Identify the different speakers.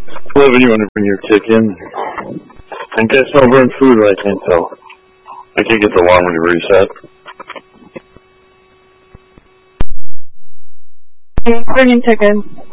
Speaker 1: Living you want to bring your kick in. I guess no burnt food, I can't tell. I can't get the alarm to reset.
Speaker 2: Burning chicken.